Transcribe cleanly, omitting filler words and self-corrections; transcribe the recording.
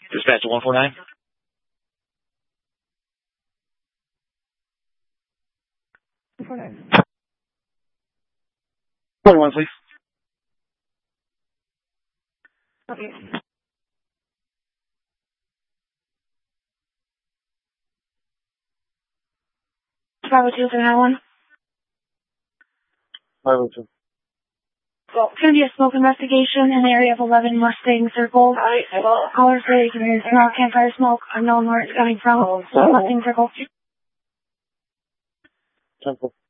Dispatch 149. 41, please. Okay. 502, 391. 502. Well, it's going to be a smoke investigation in the area of 11 Mustang Circle. Caller says there's campfire smoke. Unknown where it's coming from. Mustang Circle. 10-4.